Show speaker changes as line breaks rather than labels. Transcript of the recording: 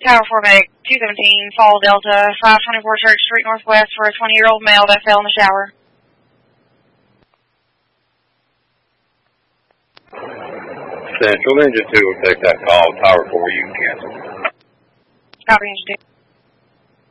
Tower 4 Medic, 217, Fall Delta, 524 Church Street Northwest for a 20-year-old male that fell in the shower.
Central Engine 2 will take that call. Tower 4, you can cancel.
Copy, Engine 2.